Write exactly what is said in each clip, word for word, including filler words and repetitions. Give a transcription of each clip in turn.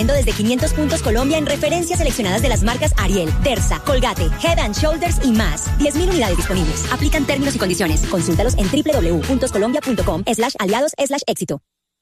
recibiendo desde quinientos puntos Colombia en referencias seleccionadas de las marcas Ariel, Dersa, Colgate, Head and Shoulders y más. diez mil unidades disponibles. Aplican términos y condiciones. Consúltalos en doble u doble u doble u punto colombia punto com slash aliados slash éxito.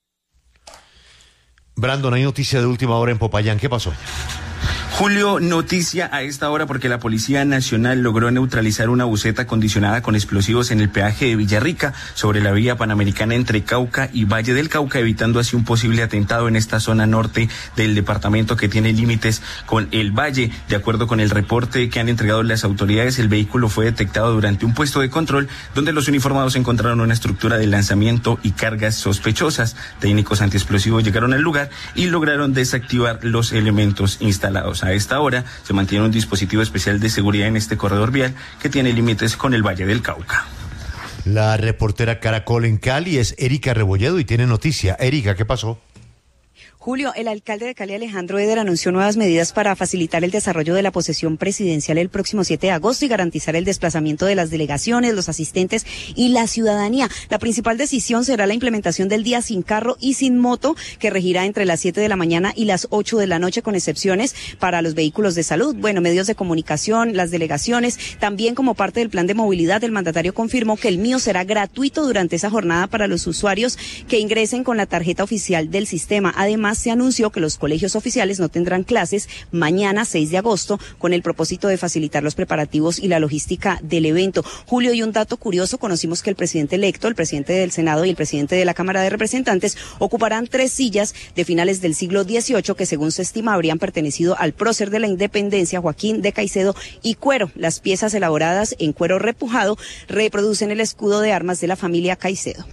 Brandon, hay noticia de última hora en Popayán. ¿Qué pasó? Julio, noticia a esta hora porque la Policía Nacional logró neutralizar una buseta condicionada con explosivos en el peaje de Villarrica sobre la vía panamericana entre Cauca y Valle del Cauca, evitando así un posible atentado en esta zona norte del departamento que tiene límites con el Valle. De acuerdo con el reporte que han entregado las autoridades, el vehículo fue detectado durante un puesto de control donde los uniformados encontraron una estructura de lanzamiento y cargas sospechosas. Técnicos antiexplosivos llegaron al lugar y lograron desactivar los elementos instalados. A esta hora se mantiene un dispositivo especial de seguridad en este corredor vial que tiene límites con el Valle del Cauca. La reportera Caracol en Cali es Erika Rebolledo y tiene noticia. Erika, ¿qué pasó? Julio, el alcalde de Cali, Alejandro Eder, anunció nuevas medidas para facilitar el desarrollo de la posesión presidencial el próximo siete de agosto y garantizar el desplazamiento de las delegaciones, los asistentes y la ciudadanía. La principal decisión será la implementación del día sin carro y sin moto, que regirá entre las siete de la mañana y las ocho de la noche, con excepciones para los vehículos de salud, bueno, medios de comunicación, las delegaciones. También, como parte del plan de movilidad, el mandatario confirmó que el mío será gratuito durante esa jornada para los usuarios que ingresen con la tarjeta oficial del sistema. Además, se anunció que los colegios oficiales no tendrán clases mañana seis de agosto con el propósito de facilitar los preparativos y la logística del evento. Julio, y un dato curioso, conocimos que el presidente electo, el presidente del Senado y el presidente de la Cámara de Representantes ocuparán tres sillas de finales del siglo dieciocho que, según se estima, habrían pertenecido al prócer de la independencia, Joaquín de Caicedo y Cuero. Las piezas elaboradas en cuero repujado reproducen el escudo de armas de la familia Caicedo.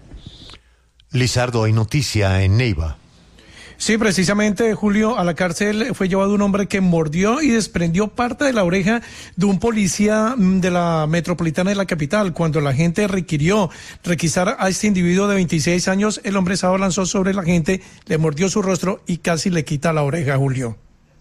Lizardo, hay noticia en Neiva. Sí, precisamente, Julio, a la cárcel fue llevado un hombre que mordió y desprendió parte de la oreja de un policía de la metropolitana de la capital. Cuando la gente requirió requisar a este individuo de veintiséis años, el hombre se abalanzó sobre la gente, le mordió su rostro y casi le quita la oreja, Julio.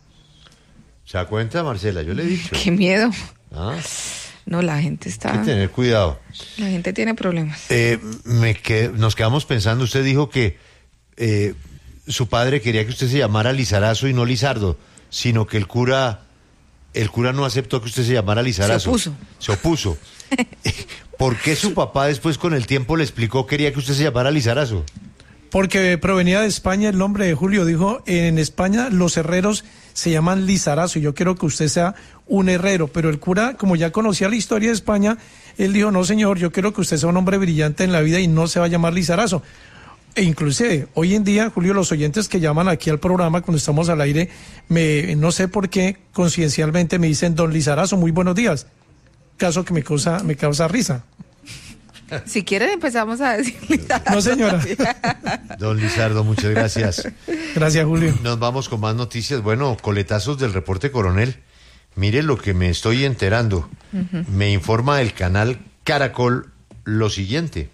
¿Se da cuenta, Marcela? Yo le he dicho. Qué miedo. ¿Ah? No, la gente está... Hay que tener cuidado. La gente tiene problemas. Eh, me qued... Nos quedamos pensando, usted dijo que... Eh, su padre quería que usted se llamara Lizarazo y no Lizardo, sino que el cura, el cura no aceptó que usted se llamara Lizarazo. Se opuso. Se opuso. ¿Por qué su papá después con el tiempo le explicó que quería que usted se llamara Lizarazo? Porque provenía de España el nombre de Julio. Dijo, en España los herreros se llaman Lizarazo y yo quiero que usted sea un herrero. Pero el cura, como ya conocía la historia de España, él dijo, no señor, yo quiero que usted sea un hombre brillante en la vida y no se va a llamar Lizarazo. E inclusive, hoy en día, Julio, los oyentes que llaman aquí al programa cuando estamos al aire, me no sé por qué, conciencialmente me dicen, don Lizarazo, muy buenos días. Caso que me causa, me causa risa. Si quieren empezamos a decir Lizardo. No, señora. Don Lizardo, muchas gracias. Gracias, Julio. Nos vamos con más noticias. Bueno, coletazos del reporte coronel. Mire lo que me estoy enterando. Uh-huh. Me informa el canal Caracol lo siguiente.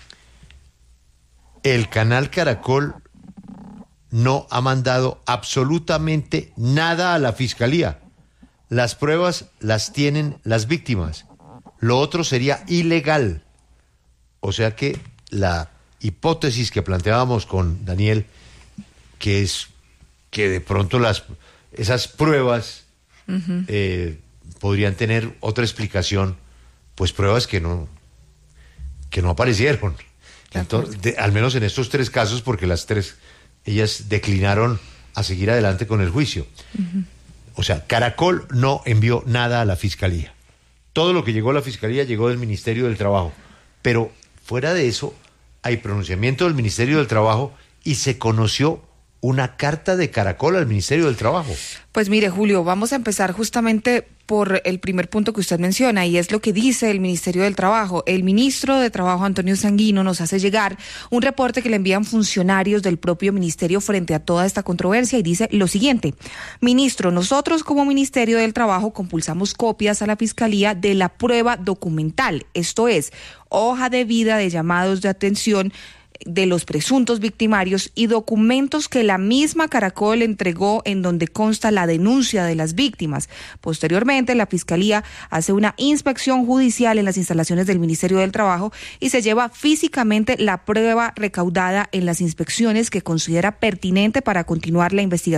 El canal Caracol no ha mandado absolutamente nada a la fiscalía. Las pruebas las tienen las víctimas. Lo otro sería ilegal. O sea que la hipótesis que planteábamos con Daniel, que es que de pronto las esas pruebas uh-huh. eh, podrían tener otra explicación, pues pruebas que no que no aparecieron. Entonces, de, al menos en estos tres casos, porque las tres, ellas declinaron a seguir adelante con el juicio. Uh-huh. O sea, Caracol no envió nada a la fiscalía. Todo lo que llegó a la fiscalía llegó del Ministerio del Trabajo. Pero fuera de eso, hay pronunciamiento del Ministerio del Trabajo y se conoció una carta de Caracol al Ministerio del Trabajo. Pues mire, Julio, vamos a empezar justamente por el primer punto que usted menciona, y es lo que dice el Ministerio del Trabajo. El ministro de Trabajo, Antonio Sanguino, nos hace llegar un reporte que le envían funcionarios del propio ministerio frente a toda esta controversia, y dice lo siguiente: ministro, nosotros como Ministerio del Trabajo compulsamos copias a la Fiscalía de la prueba documental, esto es, hoja de vida de llamados de atención de los presuntos victimarios y documentos que la misma Caracol entregó en donde consta la denuncia de las víctimas. Posteriormente, la Fiscalía hace una inspección judicial en las instalaciones del Ministerio del Trabajo y se lleva físicamente la prueba recaudada en las inspecciones que considera pertinente para continuar la investigación